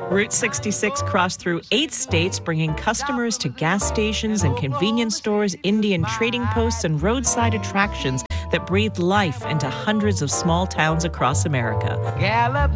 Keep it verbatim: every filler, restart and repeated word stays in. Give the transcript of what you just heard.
Route sixty-six crossed through eight states, bringing customers to gas stations and convenience stores, Indian trading posts, and roadside attractions that breathe life into hundreds of small towns across America.